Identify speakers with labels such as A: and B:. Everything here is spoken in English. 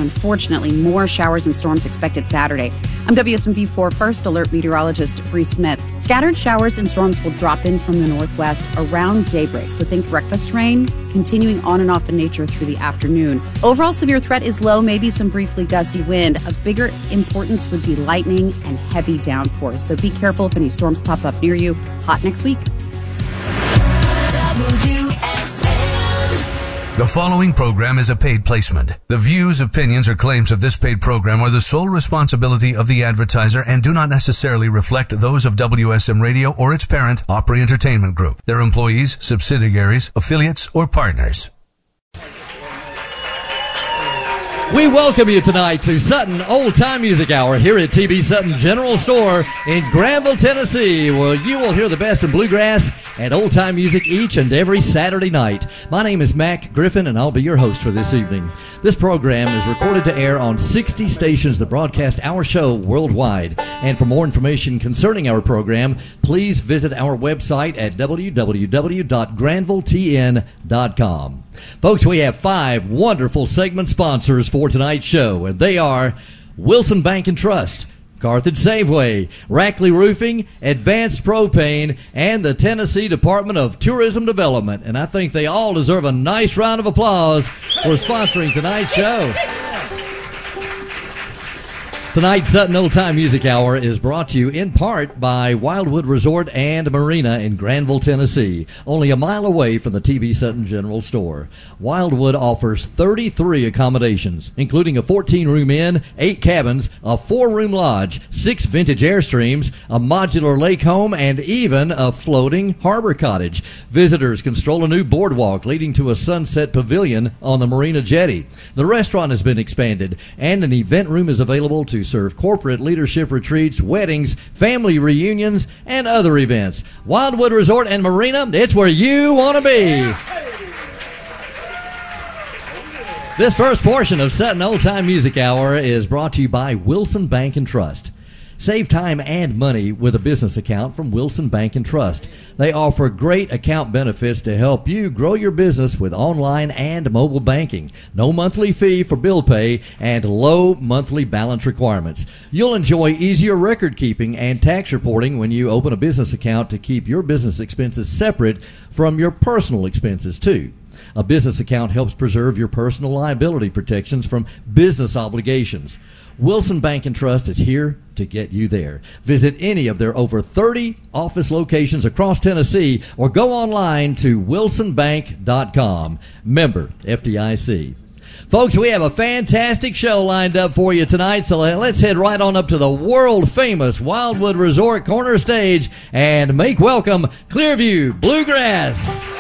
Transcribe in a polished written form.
A: unfortunately, more showers and storms expected Saturday. I'm WSMV4 First Alert meteorologist Bree Smith. Scattered showers and storms will drop in from the northwest around daybreak, so think breakfast rain, continuing on and off in nature through the afternoon. Overall severe threat is low, maybe some briefly gusty wind. Of bigger importance would be lightning and heavy downpours, so be careful if any storms pop up near you. Hot next week.
B: The following program is a paid placement. The views, opinions, or claims of this paid program are the sole responsibility of the advertiser and do not necessarily reflect those of WSM Radio or its parent, Opry Entertainment Group, their employees, subsidiaries, affiliates, or partners.
C: We welcome you tonight to Sutton Old Time Music Hour here at TB Sutton General Store in Granville, Tennessee, where you will hear the best in bluegrass and old-time music each and every Saturday night. My name is Mac Griffin, and I'll be your host for this evening. This program is recorded to air on 60 stations that broadcast our show worldwide. And for more information concerning our program, please visit our website at www.granvilletn.com. Folks, we have 5 wonderful segment sponsors for tonight's show, and they are Wilson Bank and Trust, Carthage Safeway, Rackley Roofing, Advanced Propane, and the Tennessee Department of Tourism Development. And I think they all deserve a nice round of applause for sponsoring tonight's show. Tonight's Sutton Old Time Music Hour is brought to you in part by Wildwood Resort and Marina in Granville, Tennessee, only a mile away from the TB Sutton General Store. Wildwood offers 33 accommodations, including a 14-room inn, 8 cabins, a 4-room lodge, 6 vintage Airstreams, a modular lake home, and even a floating harbor cottage. Visitors can stroll a new boardwalk leading to a sunset pavilion on the Marina Jetty. The restaurant has been expanded, and an event room is available to serve corporate leadership retreats, weddings, family reunions, and other events. Wildwood Resort and Marina, it's where you want to be. This first portion of Sutton Old Time Music Hour is brought to you by Wilson Bank and Trust. Save time and money with a business account from Wilson Bank and Trust. They offer great account benefits to help you grow your business with online and mobile banking. No monthly fee for bill pay and low monthly balance requirements. You'll enjoy easier record keeping and tax reporting when you open a business account to keep your business expenses separate from your personal expenses too. A business account helps preserve your personal liability protections from business obligations. Wilson Bank and Trust is here to get you there. Visit any of their over 30 office locations across Tennessee or go online to wilsonbank.com. Member FDIC. Folks, we have a fantastic show lined up for you tonight, so let's head right on up to the world-famous Wildwood Resort corner stage and make welcome Clearview Bluegrass.